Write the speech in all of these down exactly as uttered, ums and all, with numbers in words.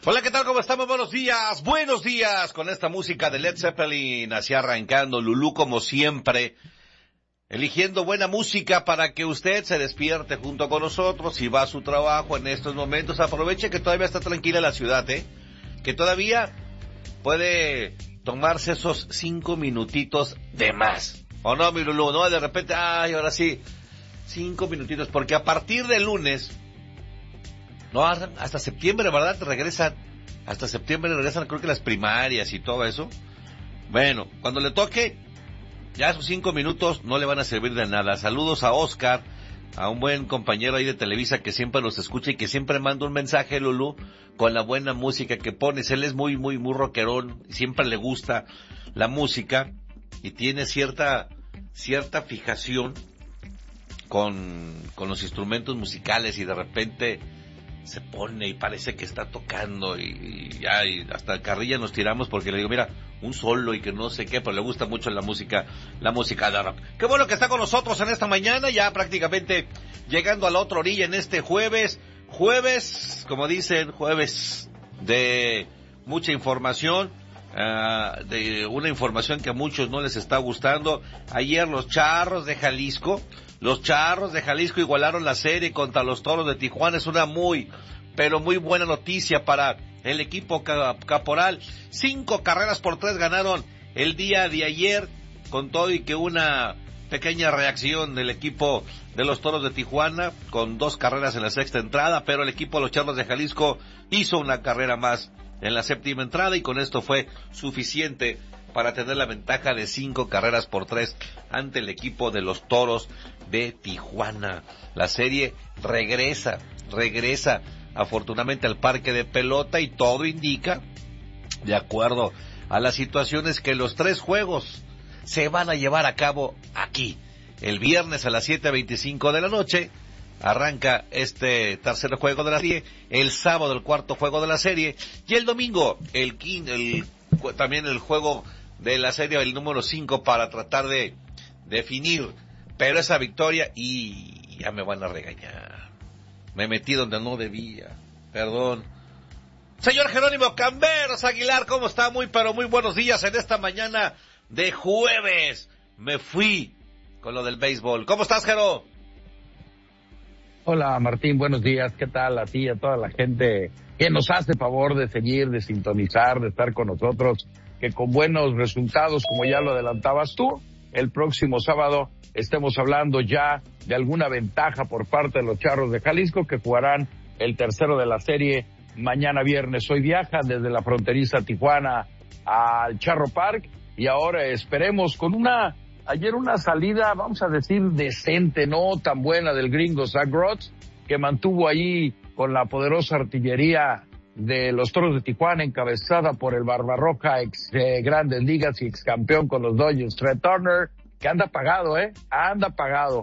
Hola, ¿qué tal? ¿Cómo estamos? Buenos días, buenos días, con esta música de Led Zeppelin, así arrancando, Lulú como siempre, eligiendo buena música para que usted se despierte junto con nosotros y va a su trabajo en estos momentos. Aproveche que todavía está tranquila la ciudad, ¿eh? Que todavía puede tomarse esos cinco minutitos de más. ¿O no, mi Lulú? No, de repente, ay, ahora sí, cinco minutitos, porque a partir del lunes, no, hasta septiembre, ¿verdad? Regresan, hasta septiembre regresan, creo que las primarias y todo eso. Bueno, cuando le toque, ya esos cinco minutos no le van a servir de nada. Saludos a Oscar, a un buen compañero ahí de Televisa que siempre los escucha y que siempre manda un mensaje, Lulú, con la buena música que pones. Él es muy, muy, muy rockerón, siempre le gusta la música y tiene cierta, cierta fijación con, con los instrumentos musicales y de repente se pone y parece que está tocando y, y ya y hasta carrilla nos tiramos porque le digo, mira, un solo y que no sé qué, pero le gusta mucho la música, la música de rock. Qué bueno que está con nosotros en esta mañana, ya prácticamente llegando a la otra orilla en este jueves, jueves, como dicen, jueves de mucha información, uh, de una información que a muchos no les está gustando. Ayer los Charros de Jalisco, Los Charros de Jalisco igualaron la serie contra los Toros de Tijuana. Es una muy, pero muy buena noticia para el equipo caporal. Cinco carreras por tres ganaron el día de ayer, con todo y que una pequeña reacción del equipo de los Toros de Tijuana, con dos carreras en la sexta entrada, pero el equipo de los Charros de Jalisco hizo una carrera más en la séptima entrada y con esto fue suficiente para tener la ventaja de cinco carreras por tres ante el equipo de los Toros de Tijuana. La serie regresa, regresa afortunadamente al parque de pelota y todo indica, de acuerdo a las situaciones, que los tres juegos se van a llevar a cabo aquí. El viernes a las siete veinticinco de la noche arranca este tercer juego de la serie, el sábado el cuarto juego de la serie y el domingo el, quinto, el también el juego de la serie, el número cinco, para tratar de definir, pero esa victoria, y ya me van a regañar, me metí donde no debía, perdón. Señor Jerónimo Camberos Aguilar, ¿cómo está? Muy, pero muy buenos días en esta mañana de jueves. Me fui con lo del béisbol. ¿Cómo estás, Jero? Hola, Martín, buenos días. ¿Qué tal a ti y a toda la gente que nos hace favor de seguir, de sintonizar, de estar con nosotros? Que con buenos resultados, como ya lo adelantabas tú, el próximo sábado estemos hablando ya de alguna ventaja por parte de los Charros de Jalisco, que jugarán el tercero de la serie mañana viernes. Hoy viajan desde la fronteriza Tijuana al Charro Park y ahora esperemos con una, ayer una salida, vamos a decir, decente, no tan buena del gringo Zach Rotz, que mantuvo ahí con la poderosa artillería de los Toros de Tijuana, encabezada por el Barbarroja, ex eh, Grandes Ligas y ex campeón con los Dodgers, Trey Turner, que anda pagado, ¿eh? Anda pagado.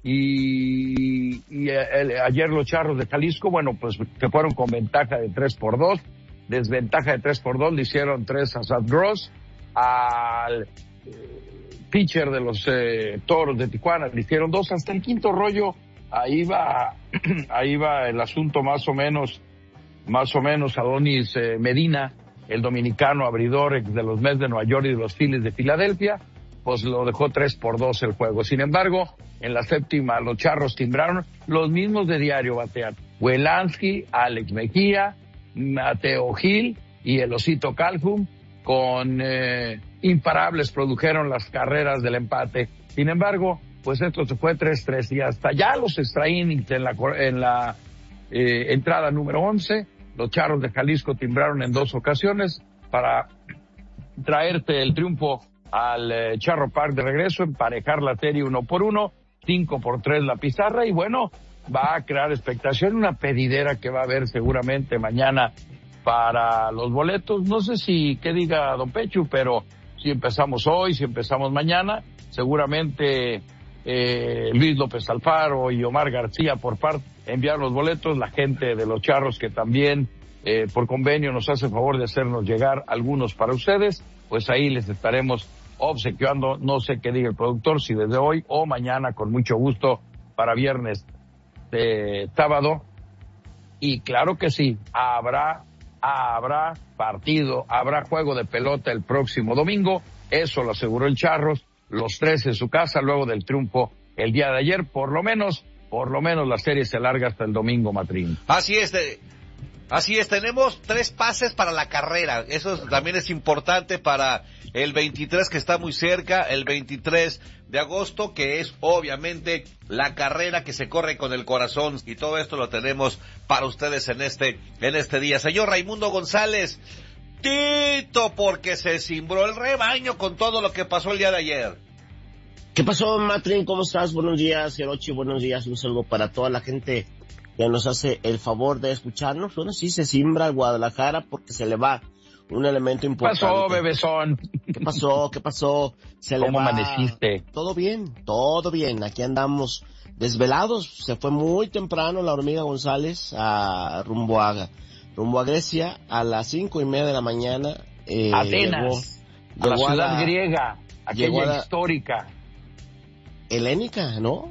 Y, y el, ayer los Charros de Jalisco, bueno, pues que fueron con ventaja de tres por dos, desventaja de tres por dos, le hicieron tres a Zach Gross, al eh, pitcher de los eh, Toros de Tijuana le hicieron dos, hasta el quinto rollo, ahí va, ahí va el asunto más o menos, más o menos. Adonis eh, Medina, el dominicano abridor ex de los Mets de Nueva York y de los Phillies de Filadelfia, pues lo dejó tres por dos el juego. Sin embargo, en la séptima los Charros timbraron, los mismos de diario batean: Welansky, Alex Mejía, Mateo Gil y el Osito Calhoun, con eh, imparables produjeron las carreras del empate. Sin embargo, pues esto se fue tres tres y hasta ya los extra innings en la, en la eh, entrada número once, los Charros de Jalisco timbraron en dos ocasiones para traerte el triunfo al eh, Charro Park de regreso, emparejar la serie uno por uno, cinco por tres la pizarra, y bueno, va a crear expectación, una pedidera que va a haber seguramente mañana para los boletos. No sé si qué diga don Pechu, pero si empezamos hoy, si empezamos mañana, seguramente eh, Luis López Alfaro y Omar García por parte enviar los boletos, la gente de los Charros que también eh, por convenio nos hace favor de hacernos llegar algunos para ustedes, pues ahí les estaremos obsequiando, no sé qué diga el productor, si desde hoy o mañana, con mucho gusto, para viernes, de sábado. Y claro que sí, habrá habrá partido, habrá juego de pelota el próximo domingo. Eso lo aseguró el Charros, los tres en su casa luego del triunfo el día de ayer. Por lo menos, por lo menos la serie se larga hasta el domingo, Matrín. Así es, de, así es, tenemos tres pases para la carrera. Eso es, también es importante para el veintitrés, que está muy cerca, el veintitrés de agosto, que es obviamente la carrera que se corre con el corazón, y todo esto lo tenemos para ustedes en este, en este día. Señor Raimundo González, Tito, porque se cimbró el rebaño con todo lo que pasó el día de ayer. ¿Qué pasó, Matrín? ¿Cómo estás? Buenos días, Hirochi, buenos días. Un saludo para toda la gente que nos hace el favor de escucharnos. Bueno, sí, se simbra el Guadalajara porque se le va un elemento importante. ¿Qué pasó, bebezón? ¿Qué pasó? ¿Qué pasó? Se le ¿Cómo va... amaneciste? Todo bien, todo bien. Aquí andamos desvelados. Se fue muy temprano la hormiga González a rumbo a, rumbo a Grecia a las cinco y media de la mañana. Eh, Atenas, llegó, a la llegó ciudad a la, griega, aquella la, histórica. Helénica, ¿no?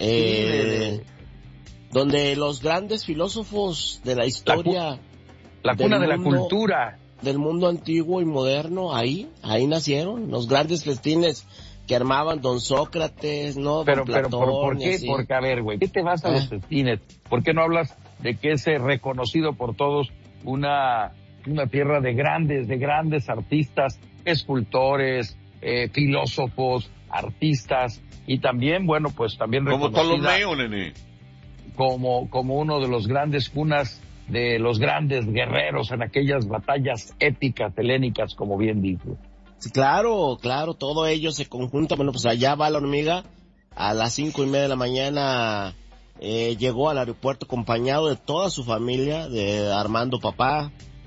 Eh, sí, donde los grandes filósofos de la historia... La, la cuna de mundo, la cultura. Del mundo antiguo y moderno, ahí, ahí nacieron. Los grandes festines que armaban don Sócrates, ¿no? Pero, don Platón, pero, ¿por, ¿por qué? Así. Porque, a ver, güey, ¿qué te vas a ¿Eh? los festines? ¿Por qué no hablas de que es reconocido por todos una, una tierra de grandes, de grandes artistas, escultores, eh, filósofos, artistas, y también, bueno, pues también como Ptolomeo, nene, como, como uno de los grandes cunas de los grandes guerreros en aquellas batallas épicas helénicas, como bien dijo. Sí, claro, claro, todo ello se conjunta. Bueno, pues allá va la hormiga, a las cinco y media de la mañana eh, llegó al aeropuerto acompañado de toda su familia, de Armando papá,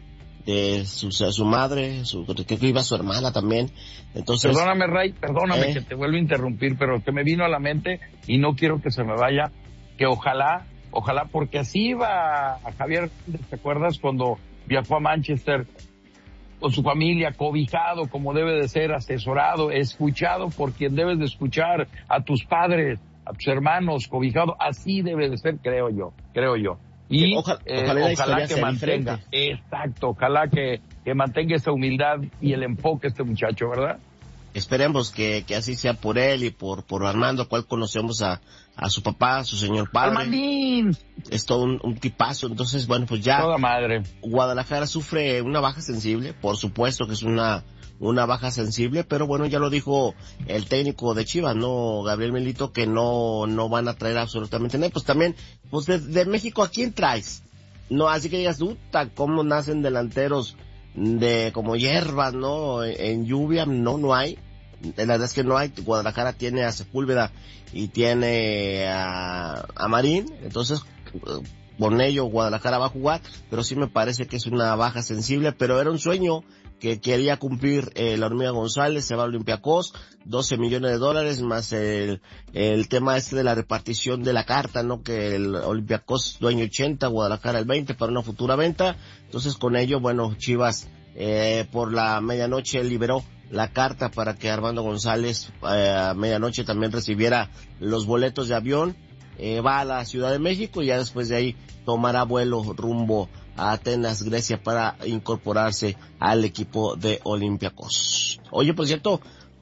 de su, su madre, su, que iba su hermana también. Entonces, perdóname, Ray, perdóname eh, que te vuelvo a interrumpir, pero que me vino a la mente y no quiero que se me vaya, que ojalá, ojalá, porque así iba a Javier, ¿te acuerdas? Cuando viajó a Manchester con su familia, cobijado como debe de ser, asesorado, escuchado por quien debes de escuchar, a tus padres, a tus hermanos, cobijado, así debe de ser, creo yo, creo yo. Y ojalá, eh, ojalá, ojalá que mantenga, diferente. exacto, ojalá que, que mantenga esa humildad y el enfoque este muchacho, ¿verdad? Esperemos que, que así sea por él y por, por Armando, cual conocemos a, a su papá, a su señor padre. ¡Armandín! Es todo un, un tipazo. Entonces, bueno, pues ya. Toda madre. Guadalajara sufre una baja sensible, por supuesto que es una, una baja sensible, pero bueno, ya lo dijo el técnico de Chivas, ¿no? Gabriel Milito, que no, no van a traer absolutamente nada. Pues también, pues de, de México, ¿a quién traes? No, así que digas, puta, cómo nacen delanteros de como hierbas, ¿no? En, en lluvia, no, no hay. La verdad es que no hay. Guadalajara tiene a Sepúlveda y tiene a, a Marín, entonces con ello Guadalajara va a jugar, pero sí me parece que es una baja sensible, pero era un sueño que quería cumplir eh, la hormiga González. Se va a Olympiacos, doce millones de dólares, más el, el tema este de la repartición de la carta, ¿no? Que el Olympiacos dueño ochenta, Guadalajara el veinte para una futura venta. Entonces con ello, bueno, Chivas eh, por la medianoche liberó la carta para que Armando González eh, a medianoche también recibiera los boletos de avión. Eh, va a la Ciudad de México y ya después de ahí tomará vuelo rumbo a Atenas, Grecia, para incorporarse al equipo de Olympiacos. Oye, por cierto,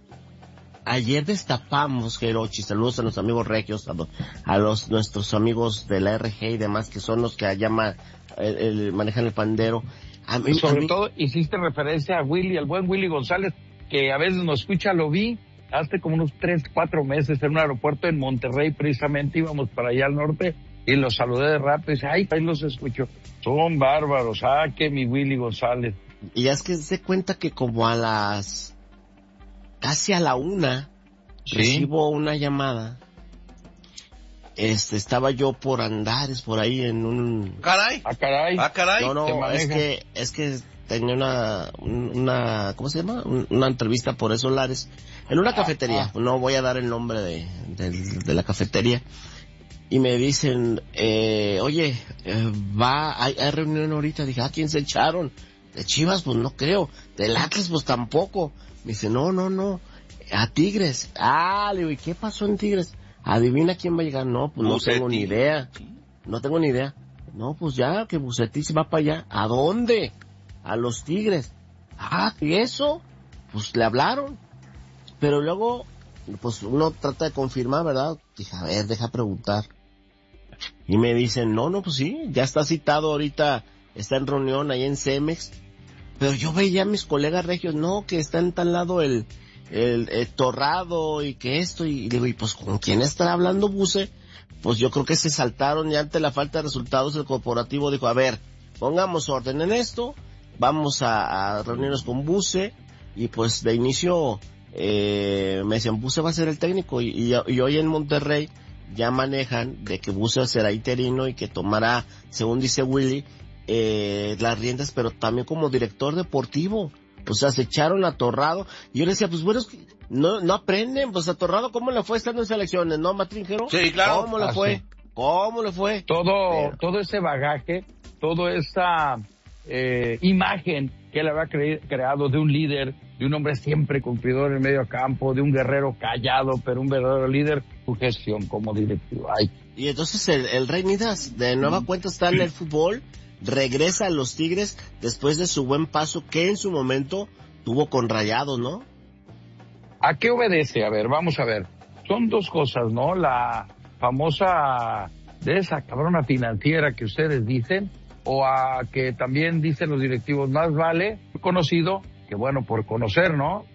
ayer destapamos, Hirochi, saludos a nuestros amigos regios, a los, a los nuestros amigos de la R G y demás, que son los que llaman, el, el, manejan el pandero. A mí, sobre a mí... todo hiciste referencia a Willy, al buen Willy González, que a veces nos escucha, lo vi hace como unos tres, cuatro meses en un aeropuerto en Monterrey, precisamente íbamos para allá al norte y los saludé de rápido y dije, ay, ahí los escucho. Son bárbaros, ah, que mi Willy González. Y ya es que se cuenta que como a las, casi a la una, ¿sí? Recibo una llamada. Este, estaba yo por Andares, por ahí en un... Caray. Ah, caray. Ah, caray. No, no, es que, es que tenía una, una, ¿cómo se llama? Una entrevista por esos lares. En una cafetería. Ah, ah. No voy a dar el nombre de, de, de la cafetería. Y me dicen, eh, oye, eh, va, hay, hay reunión ahorita. Dije, ¿a quién se echaron? De Chivas, pues no creo. Del Atlas, pues tampoco. Me dice, no, no, no. A Tigres. Ah, le digo, ¿y qué pasó en Tigres? Adivina quién va a llegar. No, pues no Bucetí. tengo ni idea. No tengo ni idea. No, pues ya, que Bucetí se va para allá. ¿A dónde? a los Tigres. Ah, ¿y eso? Pues le hablaron. Pero luego, pues uno trata de confirmar, ¿verdad? Dije, a ver, deja preguntar. Y me dicen, no, no, pues sí, ya está citado ahorita, está en reunión ahí en Cemex. Pero yo veía a mis colegas regios, no, que está en tal lado el, el, el Torrado y que esto, y digo, ¿y pues con quién está hablando Buse? Pues yo creo que se saltaron y ante la falta de resultados el corporativo dijo, a ver, pongamos orden en esto, vamos a, a reunirnos con Buse, y pues de inicio eh, me decían, Buse va a ser el técnico, y, y, y hoy en Monterrey ya manejan de que Buse será interino y que tomará, según dice Willy, eh, las riendas, pero también como director deportivo. O sea, se echaron a Torrado. Y yo le decía, pues bueno, es que no, no aprenden. Pues a Torrado, ¿cómo le fue estando en selecciones, no, Matringero? Sí, claro. ¿Cómo le Ah, fue? sí. ¿Cómo le fue? Todo, Pero... todo ese bagaje, toda esa eh, imagen que él había cre- creado de un líder, de un hombre siempre cumplidor en el medio campo, de un guerrero callado, pero un verdadero líder, su gestión como directivo. Ay. Y entonces el, el Rey Midas, de nueva mm. cuenta, está en el fútbol, regresa a los Tigres después de su buen paso que en su momento tuvo con Rayados, ¿no? ¿A qué obedece? A ver, vamos a ver. Son dos cosas, ¿no? La famosa de esa cabrona financiera que ustedes dicen, o a que también dicen los directivos, más vale conocido que bueno por conocer, ¿no?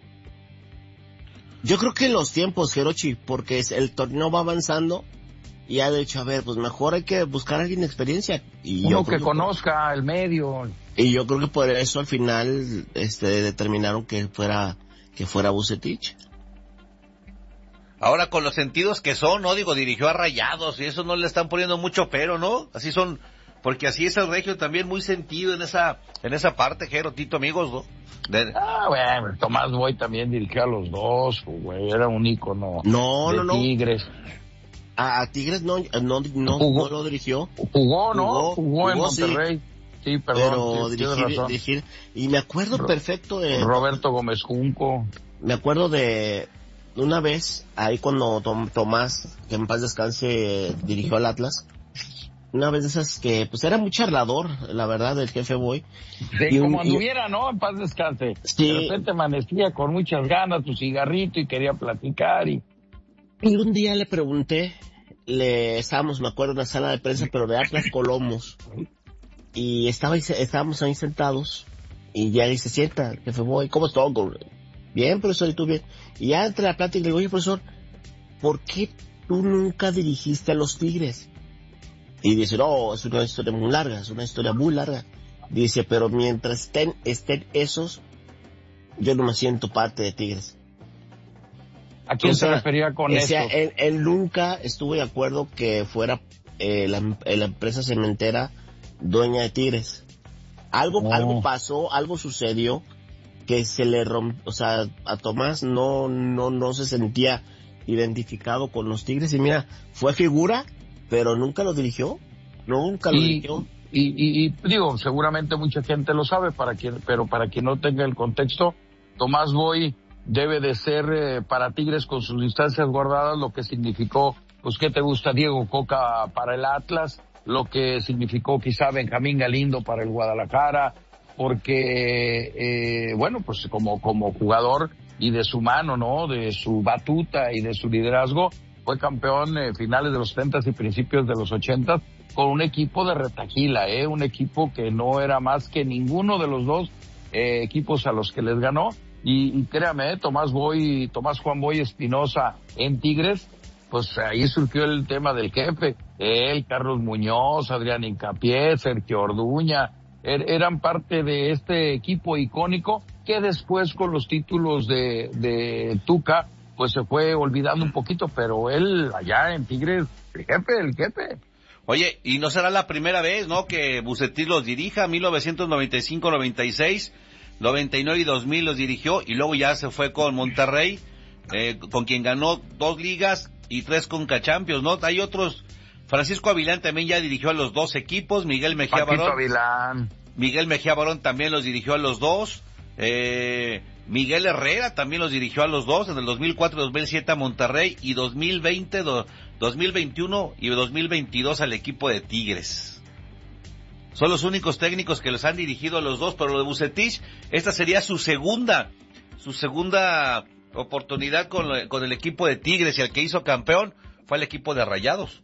Yo creo que los tiempos, Jerochi, porque el torneo va avanzando y ha dicho, a ver, pues mejor hay que buscar a alguien de experiencia. Y Uno yo que que conozca el medio. Y yo creo que por eso al final este determinaron que fuera que fuera Vucetich. Ahora con los sentidos que son, ¿no? Digo, dirigió a Rayados y eso no le están poniendo mucho pero, ¿no? Así son, porque así es el Regio también muy sentido en esa en esa parte, Jero, Tito, amigos, ¿no? De... Ah, bueno, Tomás Boy también dirigió a los dos, güey, era un ícono no, de no, no. Tigres. A, a Tigres no, no, no, Jugó, no lo dirigió. Jugó, ¿no? Jugó, jugó en jugó, Monterrey. Sí. Sí, perdón. Pero sí, dirigir, dirigir, y me acuerdo perfecto de... Roberto Gómez Junco. Me acuerdo de una vez, ahí cuando Tom, Tomás, que en paz descanse, dirigió al Atlas, una vez de esas que, pues era muy charlador, la verdad, del jefe Boy. Sí, y como un, anduviera, y... ¿no? En paz descanse. Sí. De repente amanecía con muchas ganas, tu cigarrito, y quería platicar, y... Y un día le pregunté, le estábamos, me acuerdo, en la sala de prensa, pero de Atlas Colomos, y estaba ahí, estábamos ahí sentados, y ya dice, sienta, jefe Boy, ¿cómo estás? Bien, profesor, ¿y tú bien? Y ya entre la plática le digo, oye, profesor, ¿por qué tú nunca dirigiste a los Tigres? Y dice, no, es una historia muy larga, es una historia muy larga. Dice, pero mientras estén, estén esos, yo no me siento parte de Tigres. ¿A quién o sea, se refería con eso? Él, él nunca estuvo de acuerdo que fuera eh, la, la empresa cementera dueña de Tigres. Algo, oh. algo pasó, algo sucedió que se le rompió, o sea, a Tomás no, no, no se sentía identificado con los Tigres y mira, fue figura, pero nunca lo dirigió, nunca lo y, dirigió. Y, y, y digo, seguramente mucha gente lo sabe, para quien, pero para quien no tenga el contexto, Tomás Boy debe de ser eh, para Tigres con sus distancias guardadas lo que significó, pues ¿qué te gusta Diego Coca para el Atlas? Lo que significó quizá Benjamín Galindo para el Guadalajara, porque, eh, bueno, pues como, como jugador y de su mano, ¿no? De su batuta y de su liderazgo, fue campeón eh, finales de los setentas y principios de los ochentas con un equipo de retaquila, ¿eh? Un equipo que no era más que ninguno de los dos eh, equipos a los que les ganó. Y, y créame, ¿eh? Tomás Boy, Tomás Juan Boy Espinosa en Tigres, pues ahí surgió el tema del jefe. Él, Carlos Muñoz, Adrián Hincapié, Sergio Orduña, er, eran parte de este equipo icónico que después con los títulos de, de Tuca, pues se fue olvidando un poquito, pero él allá en Tigres, el jefe, el jefe. Oye, y no será la primera vez, ¿no?, que Vucetich los dirija. Mil novecientos noventa y cinco noventa y seis, noventa y nueve y dos mil los dirigió, y luego ya se fue con Monterrey, eh, con quien ganó dos ligas y tres Conca Champions, ¿no? Hay otros. Francisco Avilán también ya dirigió a los dos equipos, Miguel Mejía Paquito Barón. Avilán. Miguel Mejía Barón también los dirigió a los dos. Eh, Miguel Herrera también los dirigió a los dos, en el dos mil cuatro dos mil siete a Monterrey, y dos mil veinte, do, dos mil veintiuno y dos mil veintidós al equipo de Tigres. son los únicos técnicos que los han dirigido a los dos, pero lo de Vucetich, esta sería su segunda, su segunda oportunidad con, con el equipo de Tigres, y el que hizo campeón fue el equipo de Rayados.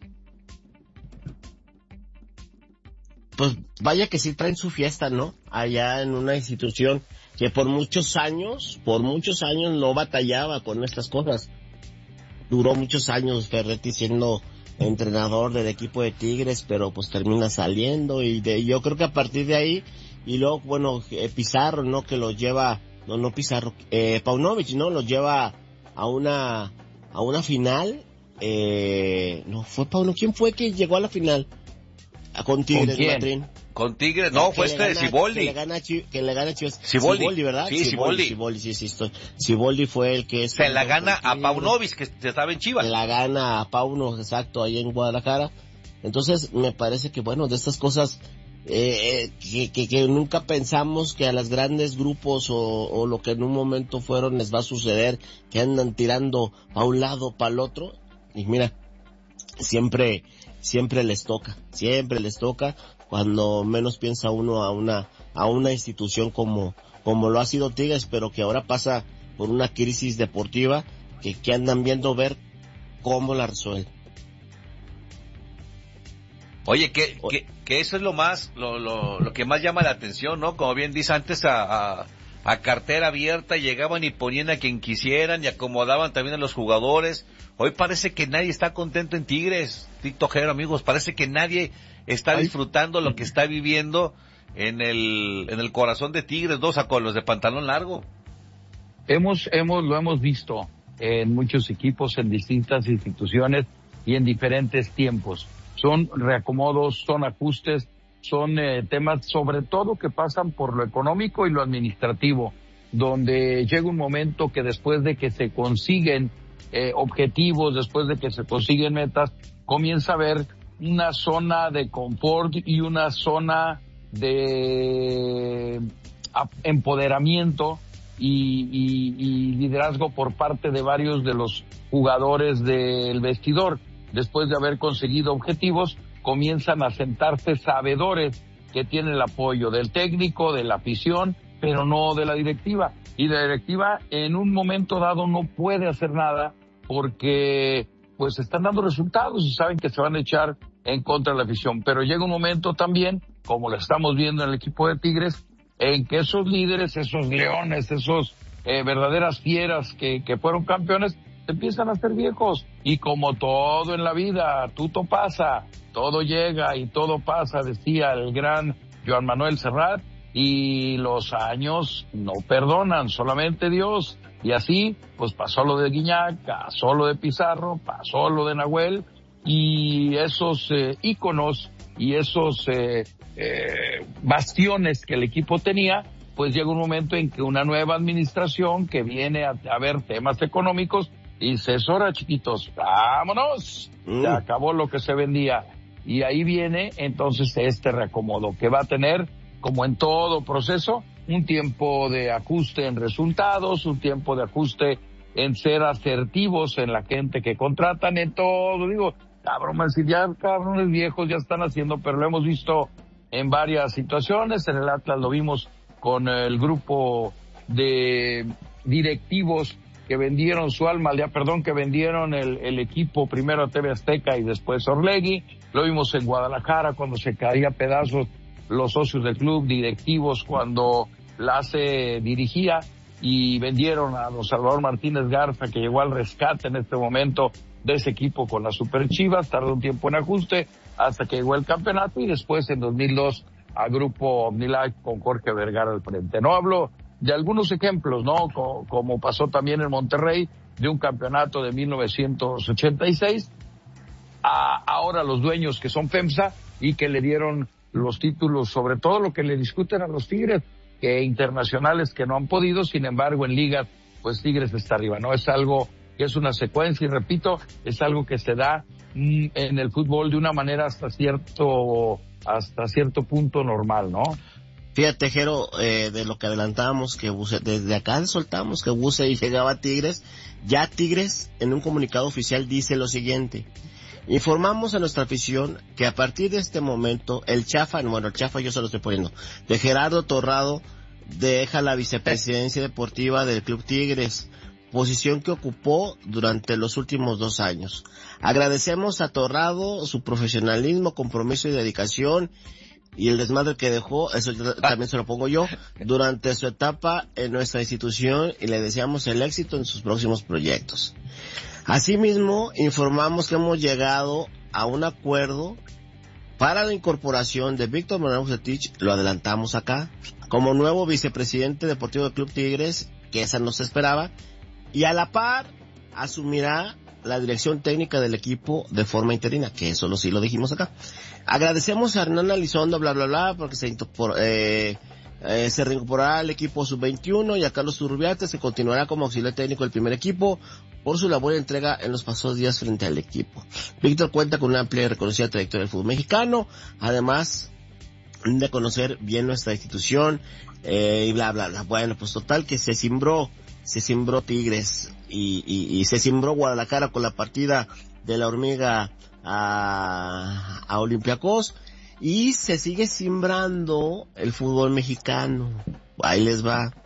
Pues vaya que sí traen su fiesta, ¿no? Allá en una institución que por muchos años, por muchos años no batallaba con estas cosas. Duró muchos años Ferretti siendo entrenador del equipo de Tigres, pero pues termina saliendo, y de, yo creo que a partir de ahí, y luego, bueno, eh, Pizarro, ¿no? Que lo lleva, no, no Pizarro, eh, Paunovic, ¿no? Lo lleva a una, a una final, eh, no, fue Paunovic, ¿quién fue que llegó a la final? Con Tigres, Matrín. Con Tigres, no, fue este de Siboldi. Que le gana, que le gana Chivas. Siboldi. Siboldi, ¿verdad? Sí, Siboldi. Siboldi, sí, sí, estoy. Siboldi fue el que... Se la gana a Paunovic, que estaba en Chivas. Se la gana a Pauno, exacto, ahí en Guadalajara. Entonces, me parece que, bueno, de estas cosas, eh, que, que, que nunca pensamos que a los grandes grupos o, o lo que en un momento fueron les va a suceder, que andan tirando a un lado para el otro. Y mira, siempre... siempre les toca, siempre les toca, cuando menos piensa uno a una, a una institución como, como lo ha sido Tigres, pero que ahora pasa por una crisis deportiva que, que andan viendo ver cómo la resuelven. Oye, que, que, que eso es lo más, lo, lo, lo que más llama la atención, ¿no? Como bien dice antes, a, a, a cartera abierta, llegaban y ponían a quien quisieran y acomodaban también a los jugadores. Hoy parece que nadie está contento en Tigres, Tito Jero, amigos, parece que nadie está disfrutando lo que está viviendo en el, en el corazón de Tigres, dos a con los de pantalón largo. Hemos, hemos, lo hemos visto en muchos equipos, en distintas instituciones y en diferentes tiempos. Son reacomodos, son ajustes, son eh, temas sobre todo que pasan por lo económico y lo administrativo, donde llega un momento que después de que se consiguen eh, objetivos, después de que se consiguen metas, comienza a haber una zona de confort y una zona de empoderamiento y, y, y liderazgo por parte de varios de los jugadores del vestidor. Después de haber conseguido objetivos, comienzan a sentarse sabedores que tienen el apoyo del técnico, de la afición, pero no de la directiva. Y la directiva en un momento dado no puede hacer nada porque pues están dando resultados y saben que se van a echar en contra de la afición. Pero llega un momento también, como lo estamos viendo en el equipo de Tigres, en que esos líderes, esos leones, esos eh, verdaderas fieras que, que fueron campeones, empiezan a ser viejos. Y como todo en la vida, todo pasa, todo llega y todo pasa, decía el gran Joan Manuel Serrat, y los años no perdonan, solamente Dios. Y así, pues pasó lo de Guiñac, pasó lo de Pizarro, pasó lo de Nahuel, y esos eh, íconos y esos eh, eh, bastiones que el equipo tenía, pues llega un momento en que una nueva administración que viene a, a ver temas económicos y dice, es hora, chiquitos, vámonos, mm. se acabó lo que se vendía. Y ahí viene entonces este reacomodo que va a tener, como en todo proceso, un tiempo de ajuste en resultados, un tiempo de ajuste en ser asertivos en la gente que contratan, en todo. Digo, cabrón, ya cabrones viejos ya están haciendo, pero lo hemos visto en varias situaciones. En el Atlas lo vimos con el grupo de directivos que vendieron su alma, ya perdón, que vendieron el, el equipo primero a T V Azteca y después a Orlegui. Lo vimos en Guadalajara cuando se caía a pedazos los socios del club, directivos cuando Lace dirigía, y vendieron a don Salvador Martínez Garza, que llegó al rescate en este momento de ese equipo con las Super Chivas. Tardó un tiempo en ajuste hasta que llegó el campeonato, y después en dos mil dos al grupo OmniLife con Jorge Vergara al frente. No hablo de algunos ejemplos, ¿no? Como, como pasó también en Monterrey, de un campeonato de mil novecientos ochenta y seis, a ahora los dueños que son FEMSA y que le dieron los títulos, sobre todo lo que le discuten a los Tigres, que internacionales que no han podido, sin embargo en ligas, pues Tigres está arriba, ¿no? Es algo que es una secuencia, y repito, es algo que se da mm, en el fútbol de una manera hasta cierto, hasta cierto punto normal, ¿no? Fíjate, Jero, eh, de lo que adelantábamos, que Buse, desde acá soltamos que Buse llegaba a Tigres, ya Tigres en un comunicado oficial dice lo siguiente: Informamos a nuestra afición que a partir de este momento, el Chafa, bueno, el Chafa yo se lo estoy poniendo, de Gerardo Torrado, deja la vicepresidencia deportiva del Club Tigres, posición que ocupó durante los últimos dos años. Agradecemos a Torrado su profesionalismo, compromiso y dedicación y el desmadre que dejó, eso también se lo pongo yo, durante su etapa en nuestra institución y le deseamos el éxito en sus próximos proyectos. Asimismo, informamos que hemos llegado a un acuerdo para la incorporación de Víctor Manuel Bucetich, lo adelantamos acá, como nuevo vicepresidente deportivo del Club Tigres, que esa no se esperaba, y a la par asumirá la dirección técnica del equipo de forma interina, que eso lo sí lo dijimos acá. Agradecemos a Hernán Elizondo, bla bla bla, porque se incorporó, eh, eh, se reincorporará al equipo sub veintiuno y a Carlos Turbiate se continuará como auxiliar técnico del primer equipo por su labor y entrega en los pasados días frente al equipo. Víctor cuenta con una amplia y reconocida trayectoria del fútbol mexicano, además de conocer bien nuestra institución, eh, y bla bla bla. Bueno, pues total que se cimbró, se cimbró Tigres y, y, y se cimbró Guadalajara con la partida de la Hormiga a, a Olympiacos, y se sigue cimbrando el fútbol mexicano. Ahí les va.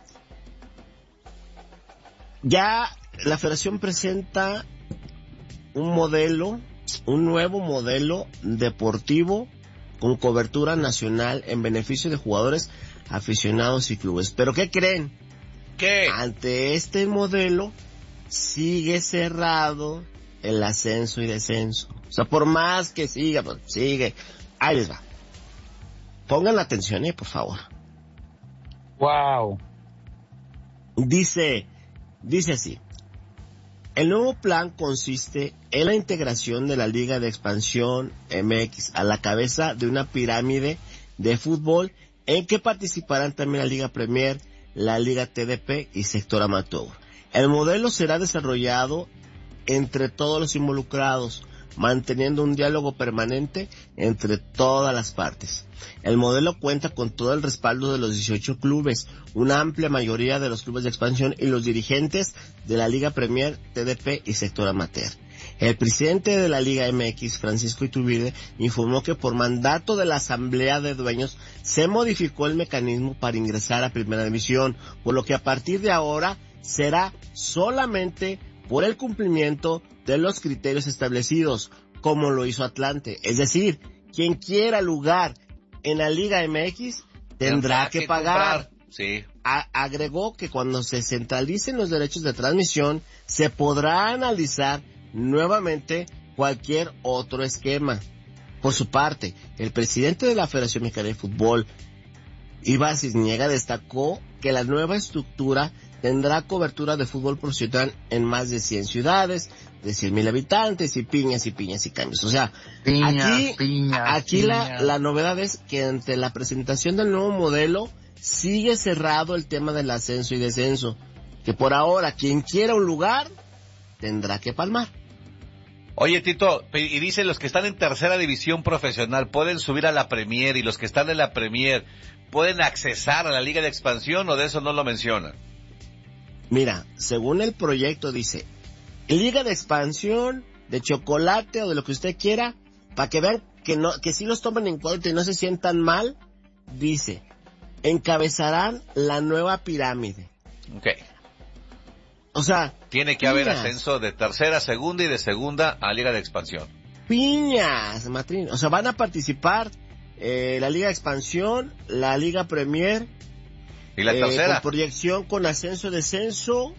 Ya la federación presenta un modelo, un nuevo modelo deportivo con cobertura nacional en beneficio de jugadores, aficionados y clubes. ¿Pero qué creen? ¿Qué? Ante este modelo sigue cerrado el ascenso y descenso. O sea, por más que siga, pues sigue. Ahí les va. Pongan la atención, eh, por favor. Wow. Dice, dice así. El nuevo plan consiste en la integración de la Liga de Expansión M X a la cabeza de una pirámide de fútbol en que participarán también la Liga Premier, la Liga T D P y sector amateur. El modelo será desarrollado entre todos los involucrados, manteniendo un diálogo permanente entre todas las partes. El modelo cuenta con todo el respaldo de los dieciocho clubes, una amplia mayoría de los clubes de expansión y los dirigentes de la Liga Premier, T D P y sector amateur. El presidente de la Liga M X, Francisco Iturbide, informó que por mandato de la Asamblea de Dueños se modificó el mecanismo para ingresar a Primera División, por lo que a partir de ahora será solamente por el cumplimiento de los criterios establecidos, como lo hizo Atlante. Es decir, quien quiera lugar en la Liga M X tendrá, tendrá que, que pagar. Sí. A- agregó que cuando se centralicen los derechos de transmisión, se podrá analizar nuevamente cualquier otro esquema. Por su parte, el presidente de la Federación Mexicana de Fútbol, Iván Cisniega, destacó que la nueva estructura tendrá cobertura de fútbol profesional en más de cien ciudades, de cien mil habitantes, y piñas y piñas y cambios. O sea, piñas, aquí, piñas, aquí piñas. La, la novedad es que ante la presentación del nuevo modelo, sigue cerrado el tema del ascenso y descenso. Que por ahora, quien quiera un lugar, tendrá que palmar. Oye, Tito, y dice los que están en tercera división profesional pueden subir a la Premier, y los que están en la Premier pueden accesar a la Liga de Expansión, ¿o de eso no lo mencionan? Mira, según el proyecto dice, Liga de Expansión, de chocolate o de lo que usted quiera, para que vean que no, que sí los tomen en cuenta y no se sientan mal, dice, encabezarán la nueva pirámide. Okay. O sea, tiene que haber piñas, ascenso de tercera a segunda y de segunda a Liga de Expansión. Piñas, Matrín. O sea, van a participar eh, la Liga de Expansión, la Liga Premier. ¿Y la eh, tercera? Con proyección, con ascenso, descenso.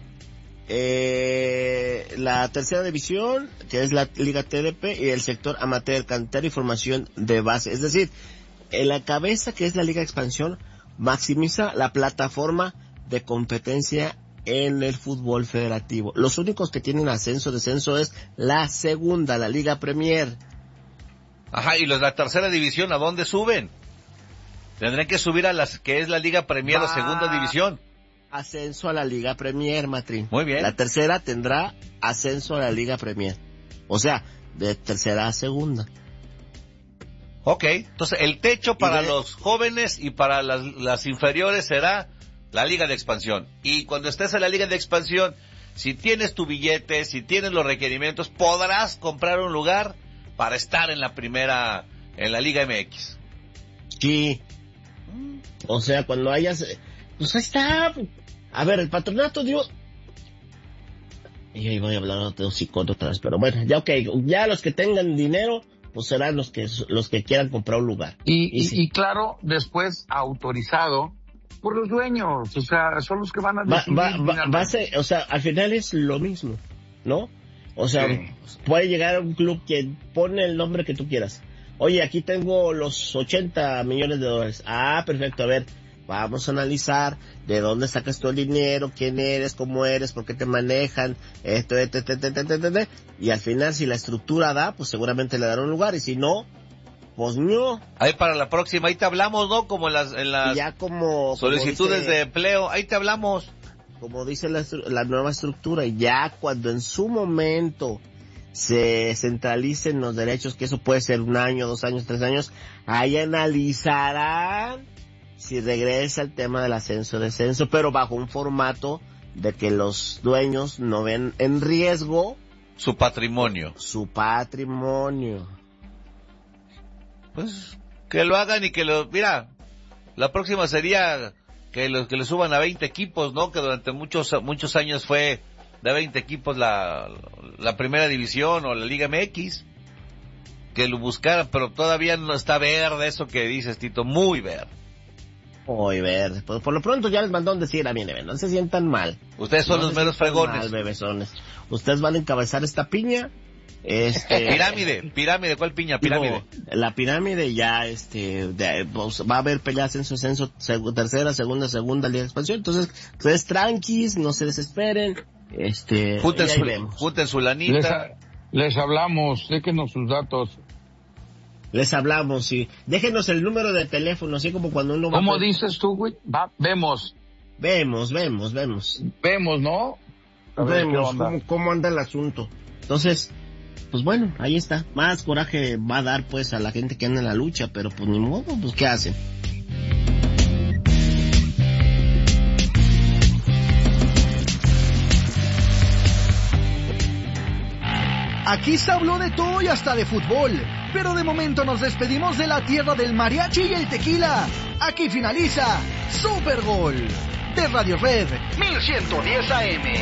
Eh, la tercera división, que es la Liga T D P, y el sector amateur, cantera y formación de base. Es decir, en la cabeza, que es la Liga de Expansión, maximiza la plataforma de competencia en el fútbol federativo. Los únicos que tienen ascenso, descenso es la segunda, la Liga Premier. Ajá, y los de la tercera división, ¿a dónde suben? Tendrán que subir a las que es la Liga Premier, Va... la segunda división. Ascenso a la Liga Premier, Matrín. Muy bien. La tercera tendrá ascenso a la Liga Premier. O sea, de tercera a segunda. Ok, entonces el techo para de... los jóvenes y para las, las inferiores será la Liga de Expansión. Y cuando estés en la Liga de Expansión, si tienes tu billete, si tienes los requerimientos, podrás comprar un lugar para estar en la primera, en la Liga M X. Sí. O sea, cuando hayas, pues ahí está. A ver, el patronato dio. Y ahí voy a hablar de hocicón otra vez, pero bueno, ya ok, ya los que tengan dinero, pues serán los que los que quieran comprar un lugar. Y, y, y, sí. y claro, después autorizado por los dueños, o sea, son los que van a decidir. Va, va, va, va a ser, o sea, al final es lo mismo, ¿no? O sea, sí. Puede llegar a un club que pone el nombre que tú quieras. Oye, aquí tengo los ochenta millones de dólares. Ah, perfecto, a ver, vamos a analizar de dónde sacas tú el dinero, quién eres, cómo eres, por qué te manejan, esto, esto, esto, esto, esto, esto, esto. Y al final, si la estructura da, pues seguramente le dará un lugar, y si no, pues no. Ahí para la próxima, ahí te hablamos, ¿no? Como en las, en las ya como, solicitudes como dice, de empleo, ahí te hablamos. Como dice la, la nueva estructura, ya cuando en su momento se centralicen los derechos, que eso puede ser un año, dos años, tres años, ahí analizarán si regresa el tema del ascenso-descenso, pero bajo un formato de que los dueños no ven en riesgo su patrimonio. Su patrimonio. Pues que lo hagan y que lo... Mira, la próxima sería que los que le suban a veinte equipos, ¿no? Que durante muchos muchos años fue de veinte equipos la, la primera división o la Liga M X. Que lo buscaran, pero todavía no está verde eso que dices, Tito, muy verde. Muy verde. Pues por lo pronto ya les mandó un decir a mí, no se sientan mal. Ustedes son no los meros fregones. Mal, bebesones. Ustedes van a encabezar esta piña. Este... pirámide, pirámide, ¿cuál piña? Pirámide. Digo, la pirámide ya, este, de, pues, va a haber peleas en su ascenso, seg- tercera, segunda, segunda Liga de Expansión. Entonces, ustedes tranquis, no se desesperen. Este, junten, su, vemos. junten su lanita. Les, a, les hablamos, déjenos sus datos. Les hablamos, sí. Déjenos el número de teléfono, así como cuando uno va... ¿Cómo dices tú, güey? Va, vemos. Vemos, vemos, vemos. Vemos, ¿no? A vemos cómo, cómo anda el asunto. Entonces, pues bueno, ahí está. Más coraje va a dar, pues, a la gente que anda en la lucha, pero pues ni modo, pues, ¿qué hacen? Aquí se habló de todo y hasta de fútbol, pero de momento nos despedimos de la tierra del mariachi y el tequila. Aquí finaliza Super Gol de Radio Red mil ciento diez A M.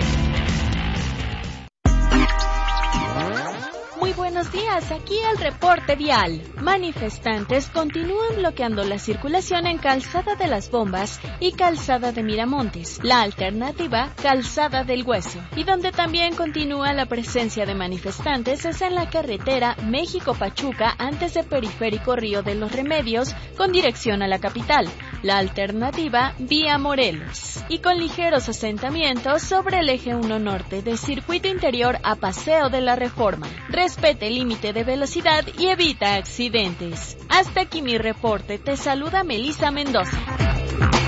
Muy buenos días, aquí el reporte vial. Manifestantes continúan bloqueando la circulación en Calzada de las Bombas y Calzada de Miramontes, la alternativa Calzada del Hueso. Y donde también continúa la presencia de manifestantes es en la carretera México-Pachuca antes de Periférico Río de los Remedios con dirección a la capital, la alternativa Vía Morelos. Y con ligeros asentamientos sobre el eje uno Norte de Circuito Interior a Paseo de la Reforma. Respete el límite de velocidad y evita accidentes. Hasta aquí mi reporte. Te saluda Melissa Mendoza.